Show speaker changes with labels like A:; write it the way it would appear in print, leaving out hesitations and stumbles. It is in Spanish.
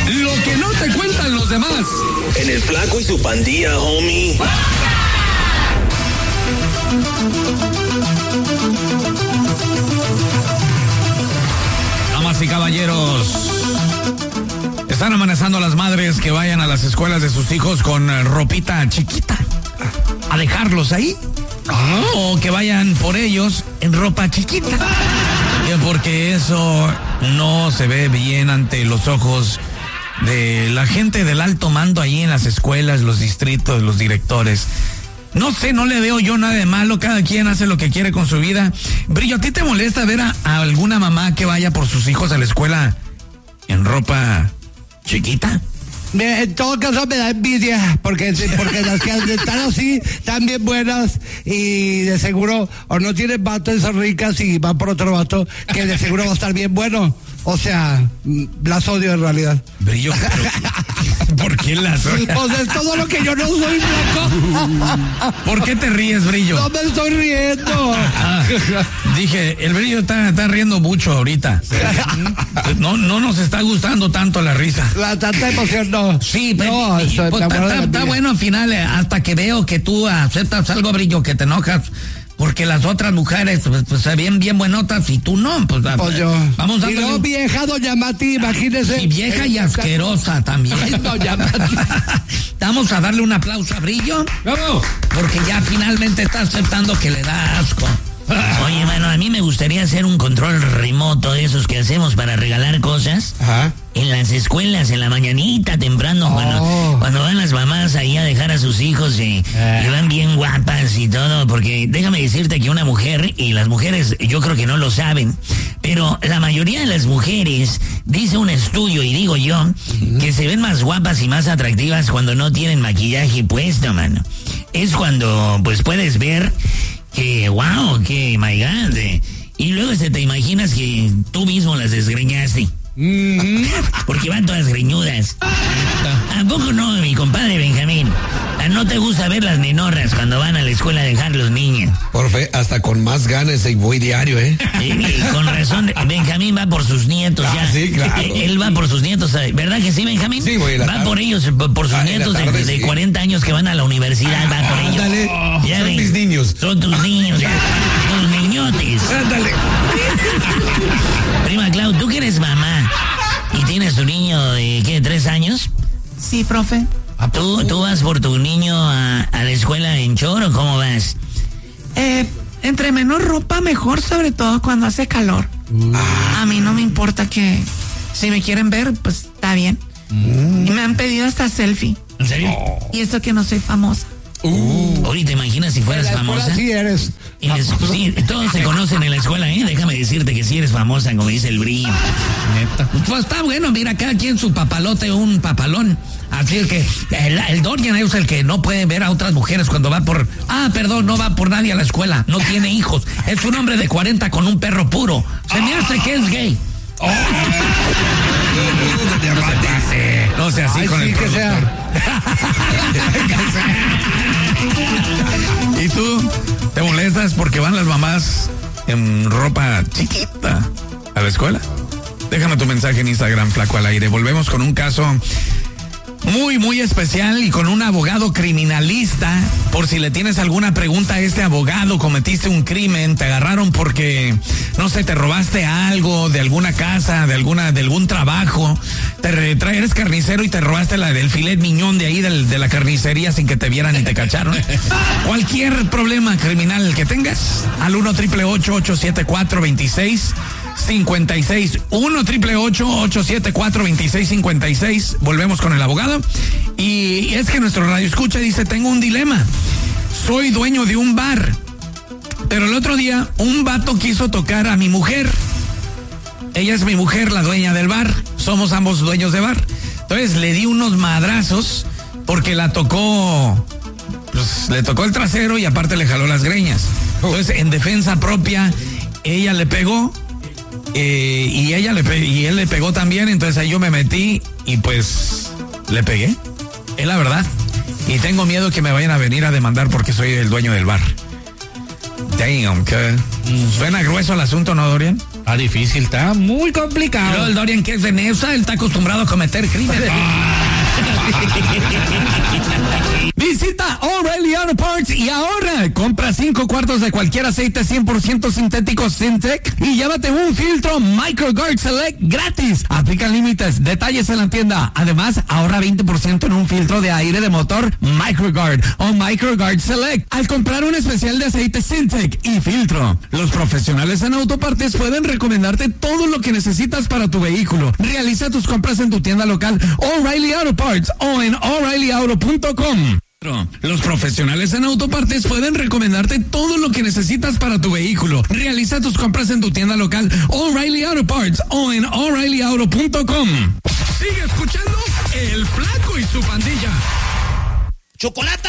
A: Lo que no te cuentan los demás.
B: En el Flaco y su pandilla, homie.
A: Damas y caballeros, están amenazando a las madres que vayan a las escuelas de sus hijos con ropita chiquita a dejarlos ahí. O que vayan por ellos en ropa chiquita. Porque eso no se ve bien ante los ojos de la gente del alto mando ahí en las escuelas, los distritos, los directores. No sé, no le veo yo nada de malo, cada quien hace lo que quiere con su vida. Brillo, ¿a ti te molesta ver a alguna mamá que vaya por sus hijos a la escuela en ropa chiquita?
C: En todo caso me da envidia, porque las que están así están bien buenas y de seguro o no tienen vato y son ricas y van por otro vato que de seguro va a estar bien bueno. O sea, las odio en realidad.
A: Brillo, pero ¿por qué las odias?
C: Pues es todo lo que yo no soy, loco.
A: ¿Por qué te ríes, Brillo?
C: No me estoy riendo.
A: Dije, el Brillo está riendo mucho ahorita. No nos está gustando tanto la risa.
C: La tanta emoción no.
A: Sí, pero
C: no,
A: está bueno al final, hasta que veo que tú aceptas algo, Brillo, que te enojas. Porque las otras mujeres pues se ven bien buenotas y tú no, pues
C: yo.
A: Vamos a
C: y no vieja, doña Mati, imagínese.
A: Y vieja y asquerosa también.
C: Ay, doña Mati.
A: Vamos a darle un aplauso a Brillo.
C: ¡Vamos!
A: Porque ya finalmente está aceptando que le da asco. Oye, mano, a mí me gustaría hacer un control remoto de esos que hacemos para regalar cosas.
C: Ajá.
A: En las escuelas, en la mañanita, temprano, cuando van las mamás ahí a dejar a sus hijos y van bien guapas y todo, porque déjame decirte que una mujer, y las mujeres yo creo que no lo saben, pero la mayoría de las mujeres, dice un estudio y digo yo, que se ven más guapas y más atractivas cuando no tienen maquillaje puesto, mano. Es cuando, pues, puedes ver que, wow, que, my God, y luego te imaginas que tú mismo las desgreñaste. Porque van todas greñudas. ¿A poco no, mi compadre Benjamín? ¿No te gusta ver las nenorras cuando van a la escuela a dejar los niños?
D: Profe, hasta con más ganas y voy diario, ¿eh?
A: Con razón, Benjamín va por sus nietos ya.
D: Sí, claro.
A: Él va por sus nietos, ¿verdad que sí, Benjamín?
D: Sí, voy a la
A: Va
D: tarde.
A: por ellos, por sus nietos
D: tarde,
A: de
D: sí.
A: 40 años que van a la universidad, va por ellos.
D: Ándale,
A: Ya
D: son
A: ven,
D: mis niños.
A: Son tus niños, ya. Tus niñotes.
D: Ándale.
A: Prima Clau, tú que eres mamá y tienes tu niño de, ¿qué, 3 años?
E: Sí, profe.
A: ¿Tú vas por tu niño a la escuela en choro o cómo vas?
E: Entre menos ropa, mejor, sobre todo cuando hace calor. A mí no me importa que si me quieren ver, pues está bien. Y me han pedido hasta selfie.
A: ¿En serio?
E: Y eso que no soy famosa.
A: Ahorita, ¿te imaginas si fueras famosa?
C: Sí eres.
A: Y sí, todos se conocen en la escuela, ¿eh? Déjame decirte que si eres famosa, como dice el Brillo. Neta. Pues está bueno, mira, cada quien su papalote, un papalón. Así es que el Dorian es el que no puede ver a otras mujeres cuando va por... perdón, no va por nadie a la escuela, no tiene hijos. Es un hombre de 40 con un perro puro. Se me hace que es gay. No sea así.
C: Ay,
A: con
C: sí,
A: el
C: que
A: productor. ¿Y tú te molestas porque van las mamás en ropa chiquita a la escuela? Déjame tu mensaje en Instagram, Flaco al Aire. Volvemos con un caso muy, muy especial y con un abogado criminalista. Por si le tienes alguna pregunta a este abogado, cometiste un crimen, te agarraron porque, no sé, te robaste algo de alguna casa, de algún trabajo, eres carnicero y te robaste la del filet miñón de ahí de la carnicería sin que te vieran y te cacharon. Cualquier problema criminal que tengas, al 1-888-874-2656, 1-888-874-2656. Volvemos con el abogado. Y es que nuestro radio escucha dice: tengo un dilema. Soy dueño de un bar, pero el otro día un vato quiso tocar a mi mujer. Ella es mi mujer, la dueña del bar. Somos ambos dueños de bar. Entonces le di unos madrazos porque la tocó, pues, le tocó el trasero y aparte le jaló las greñas. Entonces, en defensa propia, ella le pegó. Y él le pegó también, entonces ahí yo me metí y pues le pegué, es la verdad. Y tengo miedo que me vayan a venir a demandar porque soy el dueño del bar. Damn, que suena grueso el asunto, ¿no, Dorian?
F: Está difícil, está muy complicado.
G: Pero el Dorian, que es de Nesa, él está acostumbrado a cometer crímenes. Visita O'Reilly Auto Parts y ahorra. Compra 5 cuartos de cualquier aceite 100% sintético Syntec y llévate un filtro MicroGuard Select gratis. Aplican límites, detalles en la tienda. Además, ahorra 20% en un filtro de aire de motor MicroGuard o MicroGuard Select al comprar un especial de aceite Syntec y filtro. Los profesionales en autopartes pueden recomendarte todo lo que necesitas para tu vehículo. Realiza tus compras en tu tienda local O'Reilly Auto Parts o en O'ReillyAuto.com. Los profesionales en autopartes pueden recomendarte todo lo que necesitas para tu vehículo. Realiza tus compras en tu tienda local O'Reilly Auto Parts o en O'ReillyAuto.com. Sigue escuchando El Flaco y su Pandilla.
B: Chocolate.